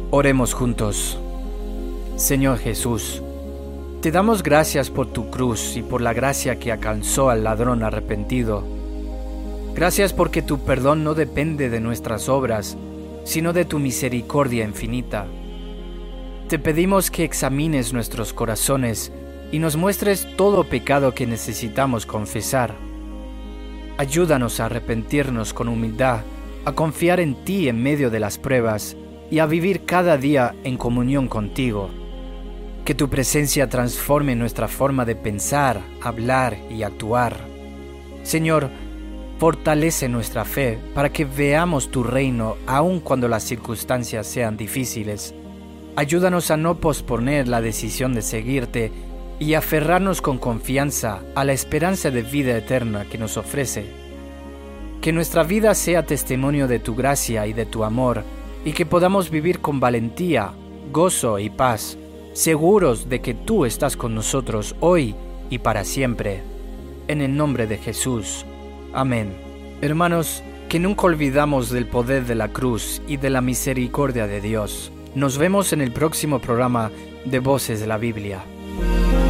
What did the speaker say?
Oremos juntos. Señor Jesús, te damos gracias por tu cruz y por la gracia que alcanzó al ladrón arrepentido. Gracias porque tu perdón no depende de nuestras obras, sino de tu misericordia infinita. Te pedimos que examines nuestros corazones y nos muestres todo pecado que necesitamos confesar. Ayúdanos a arrepentirnos con humildad, a confiar en ti en medio de las pruebas y a vivir cada día en comunión contigo. Que tu presencia transforme nuestra forma de pensar, hablar y actuar. Señor, fortalece nuestra fe para que veamos tu reino aun cuando las circunstancias sean difíciles. Ayúdanos a no posponer la decisión de seguirte y aferrarnos con confianza a la esperanza de vida eterna que nos ofrece. Que nuestra vida sea testimonio de tu gracia y de tu amor, y que podamos vivir con valentía, gozo y paz, seguros de que tú estás con nosotros hoy y para siempre. En el nombre de Jesús. Amén. Hermanos, que nunca olvidamos del poder de la cruz y de la misericordia de Dios. Nos vemos en el próximo programa de Voces de la Biblia.